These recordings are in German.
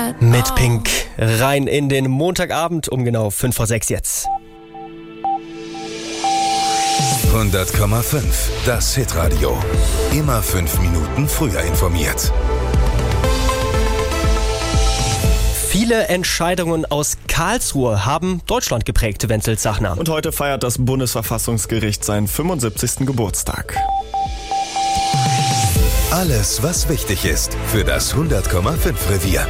Mit Pink rein in den Montagabend um genau 5:06 jetzt. 100,5. Das Hitradio. Immer 5 Minuten früher informiert. Viele Entscheidungen aus Karlsruhe haben Deutschland geprägt, Wenzel Zachner. Und heute feiert das Bundesverfassungsgericht seinen 75. Geburtstag. Alles, was wichtig ist für das 100,5 Revier.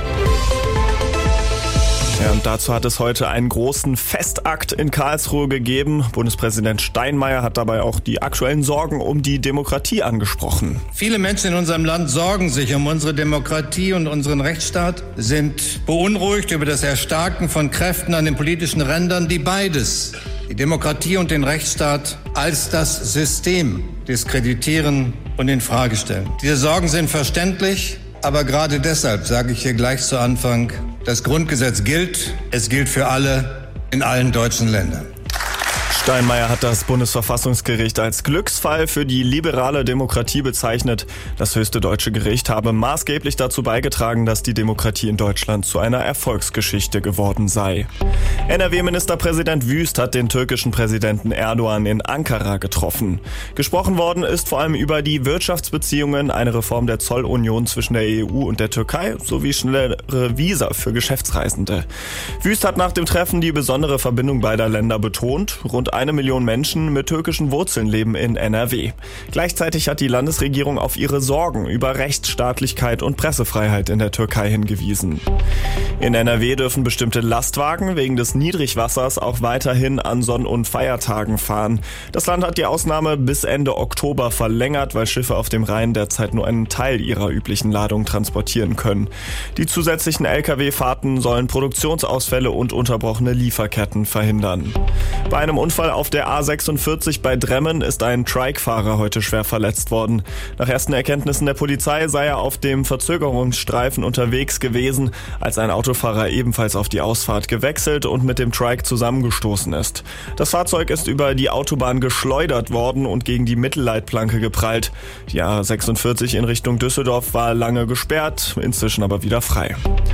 Ja, und dazu hat es heute einen großen Festakt in Karlsruhe gegeben. Bundespräsident Steinmeier hat dabei auch die aktuellen Sorgen um die Demokratie angesprochen. Viele Menschen in unserem Land sorgen sich um unsere Demokratie und unseren Rechtsstaat, sind beunruhigt über das Erstarken von Kräften an den politischen Rändern, die beides, die Demokratie und den Rechtsstaat, als das System diskreditieren und in Frage stellen. Diese Sorgen sind verständlich, aber gerade deshalb sage ich hier gleich zu Anfang, das Grundgesetz gilt, es gilt für alle in allen deutschen Ländern. Steinmeier hat das Bundesverfassungsgericht als Glücksfall für die liberale Demokratie bezeichnet. Das höchste deutsche Gericht habe maßgeblich dazu beigetragen, dass die Demokratie in Deutschland zu einer Erfolgsgeschichte geworden sei. NRW-Ministerpräsident Wüst hat den türkischen Präsidenten Erdogan in Ankara getroffen. Gesprochen worden ist vor allem über die Wirtschaftsbeziehungen, eine Reform der Zollunion zwischen der EU und der Türkei sowie schnellere Visa für Geschäftsreisende. Wüst hat nach dem Treffen die besondere Verbindung beider Länder betont. Rund 1 Million Menschen mit türkischen Wurzeln leben in NRW. Gleichzeitig hat die Landesregierung auf ihre Sorgen über Rechtsstaatlichkeit und Pressefreiheit in der Türkei hingewiesen. In NRW dürfen bestimmte Lastwagen wegen des Niedrigwassers auch weiterhin an Sonn- und Feiertagen fahren. Das Land hat die Ausnahme bis Ende Oktober verlängert, weil Schiffe auf dem Rhein derzeit nur einen Teil ihrer üblichen Ladung transportieren können. Die zusätzlichen Lkw-Fahrten sollen Produktionsausfälle und unterbrochene Lieferketten verhindern. Bei einem Unfall auf der A46 bei Dremmen ist ein Trike-Fahrer heute schwer verletzt worden. Nach ersten Erkenntnissen der Polizei sei er auf dem Verzögerungsstreifen unterwegs gewesen, als ein Autofahrer ebenfalls auf die Ausfahrt gewechselt und mit dem Trike zusammengestoßen ist. Das Fahrzeug ist über die Autobahn geschleudert worden und gegen die Mittelleitplanke geprallt. Die A46 in Richtung Düsseldorf war lange gesperrt, inzwischen aber wieder frei.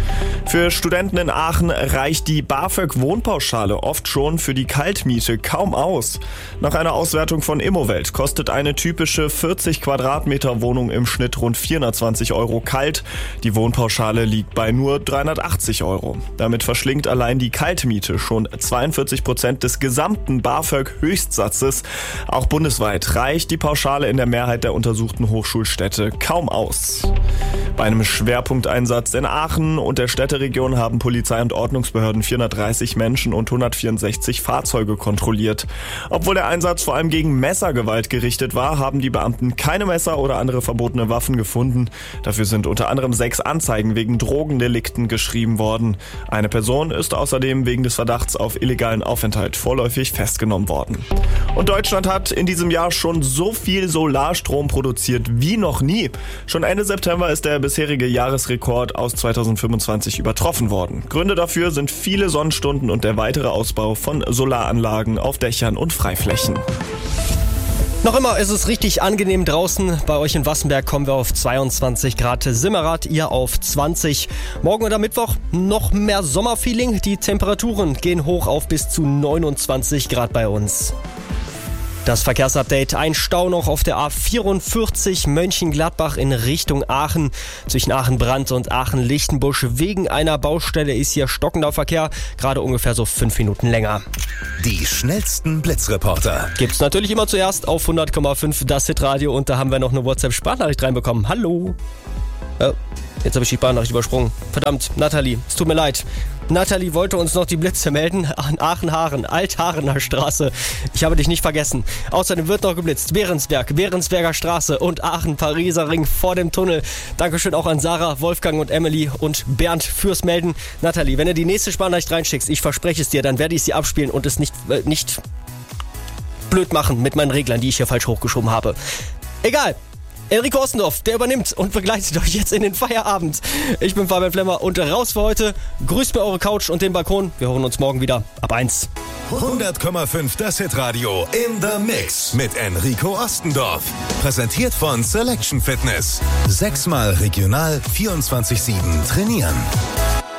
Für Studenten in Aachen reicht die BAföG-Wohnpauschale oft schon für die Kaltmiete kaum aus. Nach einer Auswertung von Immowelt kostet eine typische 40 Quadratmeter Wohnung im Schnitt rund 420 € kalt. Die Wohnpauschale liegt bei nur 380 €. Damit verschlingt allein die Kaltmiete schon 42% des gesamten BAföG-Höchstsatzes. Auch bundesweit reicht die Pauschale in der Mehrheit der untersuchten Hochschulstädte kaum aus. Bei einem Schwerpunkteinsatz in Aachen und der Städteregion haben Polizei und Ordnungsbehörden 430 Menschen und 164 Fahrzeuge kontrolliert. Obwohl der Einsatz vor allem gegen Messergewalt gerichtet war, haben die Beamten keine Messer oder andere verbotene Waffen gefunden. Dafür sind unter anderem 6 Anzeigen wegen Drogendelikten geschrieben worden. Eine Person ist außerdem wegen des Verdachts auf illegalen Aufenthalt vorläufig festgenommen worden. Und Deutschland hat in diesem Jahr schon so viel Solarstrom produziert wie noch nie. Schon Ende September ist der bisherige Jahresrekord aus 2025 übertroffen worden. Gründe dafür sind viele Sonnenstunden und der weitere Ausbau von Solaranlagen auf Dächern und Freiflächen. Noch immer ist es richtig angenehm draußen. Bei euch in Wassenberg kommen wir auf 22 Grad. Simmerath, ihr auf 20. Morgen oder Mittwoch noch mehr Sommerfeeling. Die Temperaturen gehen hoch auf bis zu 29 Grad bei uns. Das Verkehrsupdate. Ein Stau noch auf der A44 Mönchengladbach in Richtung Aachen. Zwischen Aachen-Brandt und Aachen-Lichtenbusch. Wegen einer Baustelle ist hier stockender Verkehr. Gerade ungefähr so 5 Minuten länger. Die schnellsten Blitzreporter. Gibt's natürlich immer zuerst auf 100,5 das Hitradio. Und da haben wir noch eine WhatsApp-Sprachnachricht reinbekommen. Hallo. Jetzt habe ich die Sprachnachricht übersprungen. Verdammt, Nathalie, es tut mir leid. Nathalie wollte uns noch die Blitze melden an Aachen-Haaren, Althaarener Straße. Ich habe dich nicht vergessen. Außerdem wird noch geblitzt. Behrensberger Straße und Aachen-Pariser Ring vor dem Tunnel. Dankeschön auch an Sarah, Wolfgang und Emily und Bernd fürs Melden. Nathalie, wenn du die nächste Sprachnachricht reinschickst, ich verspreche es dir, dann werde ich sie abspielen und es nicht blöd machen mit meinen Reglern, die ich hier falsch hochgeschoben habe. Egal. Enrico Ostendorf, der übernimmt und begleitet euch jetzt in den Feierabend. Ich bin Fabian Flemmer und raus für heute. Grüßt mir eure Couch und den Balkon. Wir hören uns morgen wieder ab 1. 100,5 das Hitradio in the Mix mit Enrico Ostendorf. Präsentiert von Selection Fitness. 6-mal regional 24/7 trainieren.